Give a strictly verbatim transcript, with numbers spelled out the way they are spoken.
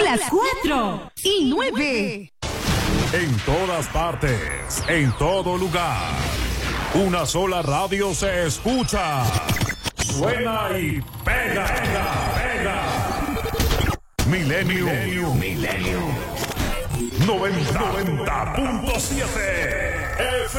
las cuatro y nueve. En todas partes, en todo lugar. Una sola radio se escucha. Suena y pega, pega, pega. Milenio, Milenio, Milenio. noventa punto siete.